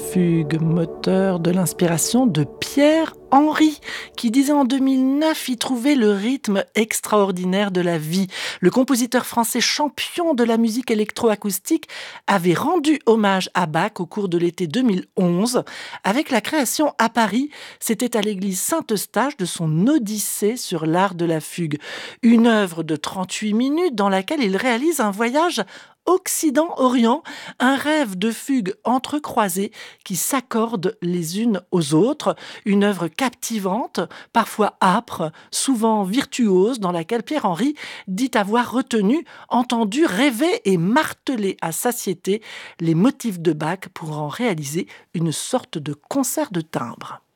fugue, moteur de l'inspiration de Pierre Henry, qui disait en 2009 y trouver le rythme extraordinaire de la vie. Le compositeur français champion de la musique électroacoustique avait rendu hommage à Bach au cours de l'été 2011 avec la création à Paris, c'était à l'église Saint-Eustache, de son Odyssée sur l'art de la fugue. Une œuvre de 38 minutes dans laquelle il réalise un voyage Occident-Orient, un rêve de fugue entrecroisées qui s'accordent les unes aux autres, une œuvre captivante, parfois âpre, souvent virtuose, dans laquelle Pierre Henry dit avoir retenu, entendu, rêvé et martelé à satiété les motifs de Bach pour en réaliser une sorte de concert de timbre.